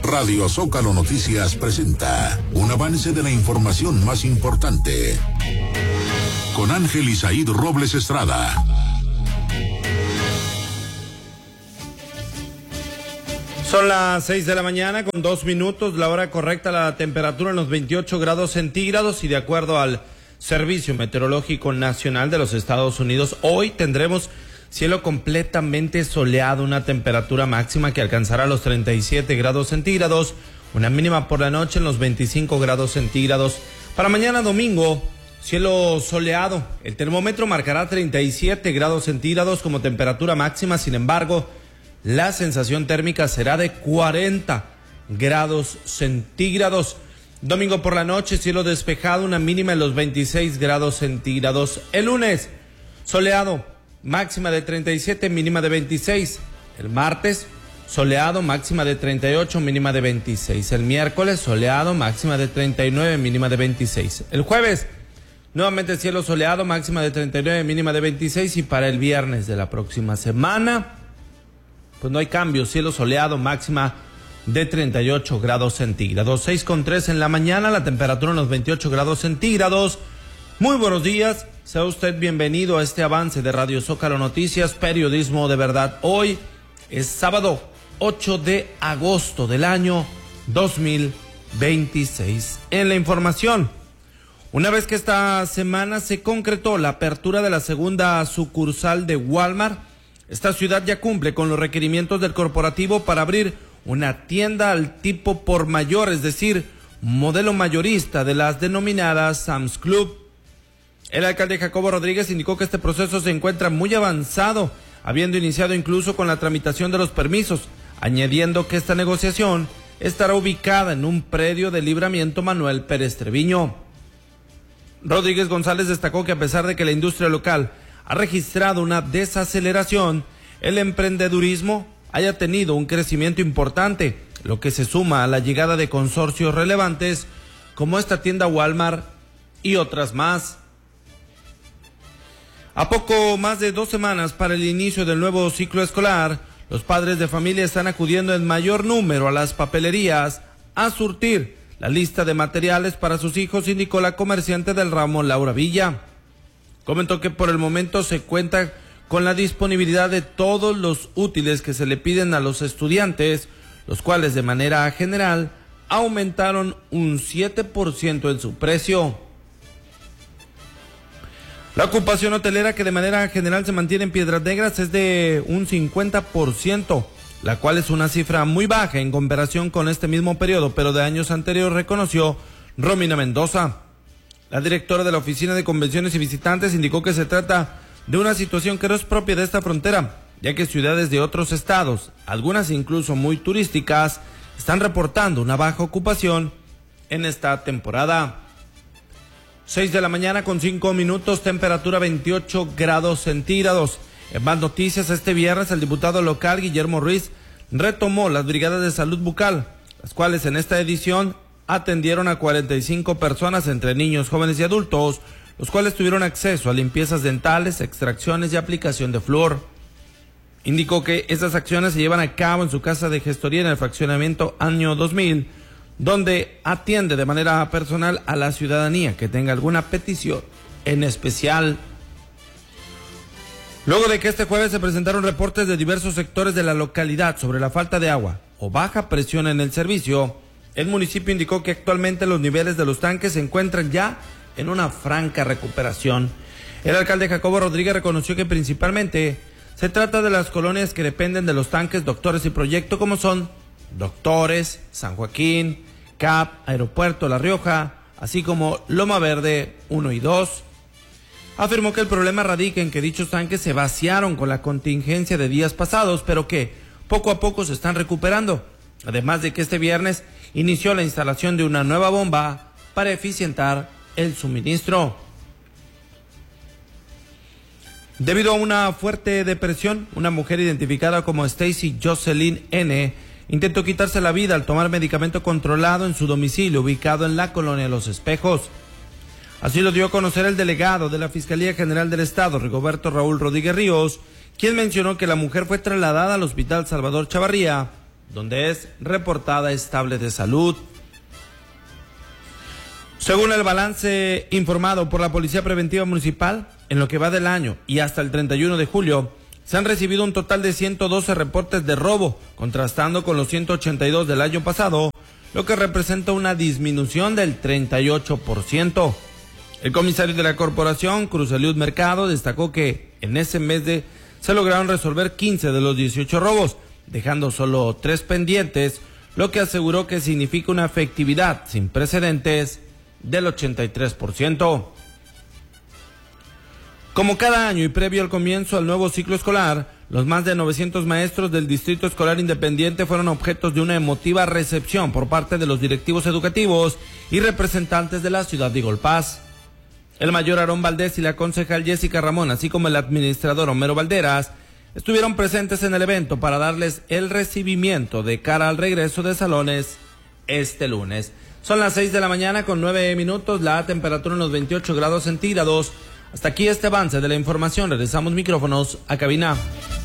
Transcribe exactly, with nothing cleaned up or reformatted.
Radio Zócalo Noticias presenta un avance de la información más importante con Ángel Isaíd Robles Estrada. Son las seis de la mañana con dos minutos, la hora correcta, la temperatura en los veintiocho grados centígrados y de acuerdo al Servicio Meteorológico Nacional de los Estados Unidos, hoy tendremos cielo completamente soleado, una temperatura máxima que alcanzará los treinta y siete grados centígrados, una mínima por la noche en los veinticinco grados centígrados. Para mañana domingo, cielo soleado, el termómetro marcará treinta y siete grados centígrados como temperatura máxima, sin embargo, la sensación térmica será de cuarenta grados centígrados. Domingo por la noche, cielo despejado, una mínima en los veintiséis grados centígrados. El lunes, soleado, máxima de treinta y siete, mínima de veintiséis. El martes, soleado, máxima de treinta y ocho, mínima de veintiséis. El miércoles, soleado, máxima de treinta y nueve, mínima de veintiséis. El jueves, nuevamente cielo soleado, máxima de treinta y nueve, mínima de veintiséis. Y para el viernes de la próxima semana, pues no hay cambio, cielo soleado, máxima de treinta y ocho grados centígrados. seis con tres en la mañana, la temperatura en los veintiocho grados centígrados. Muy buenos días, sea usted bienvenido a este avance de Radio Zócalo Noticias, periodismo de verdad. Hoy es sábado ocho de agosto del año dos mil veintiséis. En la información, una vez que esta semana se concretó la apertura de la segunda sucursal de Walmart, esta ciudad ya cumple con los requerimientos del corporativo para abrir una tienda al tipo por mayor, es decir, modelo mayorista de las denominadas Sam's Club. El alcalde Jacobo Rodríguez indicó que este proceso se encuentra muy avanzado, habiendo iniciado incluso con la tramitación de los permisos, añadiendo que esta negociación estará ubicada en un predio de Libramiento Manuel Pérez Treviño. Rodríguez González destacó que a pesar de que la industria local ha registrado una desaceleración, el emprendedurismo haya tenido un crecimiento importante, lo que se suma a la llegada de consorcios relevantes como esta tienda Walmart y otras más. A poco más de dos semanas para el inicio del nuevo ciclo escolar, los padres de familia están acudiendo en mayor número a las papelerías a surtir la lista de materiales para sus hijos, indicó la comerciante del ramo Laura Villa. Comentó que por el momento se cuenta con la disponibilidad de todos los útiles que se le piden a los estudiantes, los cuales de manera general aumentaron un siete por ciento en su precio. La ocupación hotelera, que de manera general se mantiene en Piedras Negras, es de un cincuenta por ciento, la cual es una cifra muy baja en comparación con este mismo periodo, pero de años anteriores, reconoció Romina Mendoza. La directora de la Oficina de Convenciones y Visitantes indicó que se trata de una situación que no es propia de esta frontera, ya que ciudades de otros estados, algunas incluso muy turísticas, están reportando una baja ocupación en esta temporada. seis de la mañana con cinco minutos, temperatura veintiocho grados centígrados. En más noticias, este viernes el diputado local Guillermo Ruiz retomó las brigadas de salud bucal, las cuales en esta edición atendieron a cuarenta y cinco personas entre niños, jóvenes y adultos, los cuales tuvieron acceso a limpiezas dentales, extracciones y aplicación de flúor. Indicó que estas acciones se llevan a cabo en su casa de gestoría en el fraccionamiento Año dos mil, donde atiende de manera personal a la ciudadanía que tenga alguna petición en especial. Luego de que este jueves se presentaron reportes de diversos sectores de la localidad sobre la falta de agua o baja presión en el servicio, el municipio indicó que actualmente los niveles de los tanques se encuentran ya en una franca recuperación. El alcalde Jacobo Rodríguez reconoció que principalmente se trata de las colonias que dependen de los tanques Doctores y Proyecto, como son Doctores, San Joaquín, C A P, Aeropuerto La Rioja, así como Loma Verde uno y dos. Afirmó que el problema radica en que dichos tanques se vaciaron con la contingencia de días pasados, pero que poco a poco se están recuperando. Además de que este viernes inició la instalación de una nueva bomba para eficientar el suministro. Debido a una fuerte depresión, una mujer identificada como Stacy Jocelyn N. intentó quitarse la vida al tomar medicamento controlado en su domicilio ubicado en la colonia Los Espejos. Así lo dio a conocer el delegado de la Fiscalía General del Estado, Rigoberto Raúl Rodríguez Ríos, quien mencionó que la mujer fue trasladada al Hospital Salvador Chavarría, donde es reportada estable de salud. Según el balance informado por la Policía Preventiva Municipal, en lo que va del año y hasta el treinta y uno de julio, se han recibido un total de ciento doce reportes de robo, contrastando con los ciento ochenta y dos del año pasado, lo que representa una disminución del treinta y ocho por ciento. El comisario de la corporación, Cruz Eliud Mercado, destacó que en ese mes de se lograron resolver quince de los dieciocho robos, dejando solo tres pendientes, lo que aseguró que significa una efectividad sin precedentes del ochenta y tres por ciento. Como cada año y previo al comienzo del nuevo ciclo escolar, los más de novecientos maestros del Distrito Escolar Independiente fueron objetos de una emotiva recepción por parte de los directivos educativos y representantes de la ciudad de Igolpaz. El mayor Aarón Valdés y la concejal Jessica Ramón, así como el administrador Homero Valderas, estuvieron presentes en el evento para darles el recibimiento de cara al regreso de salones este lunes. Son las seis de la mañana con nueve minutos, la temperatura en los veintiocho grados centígrados. Hasta aquí este avance de la información. Regresamos micrófonos a cabina.